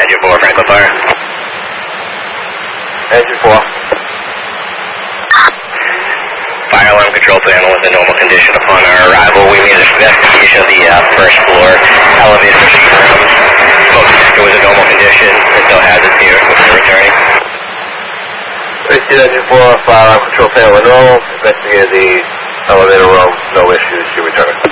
Engine 4, Franklin Fire. Engine 4. Fire alarm control panel was in normal condition upon our arrival. We made an investigation of the first floor elevator machine rooms. Smoke detector was in normal condition. There's no hazards here with the returning. Received Engine 4, fire alarm control panel normal. Investigated the elevator room, no issues, you return.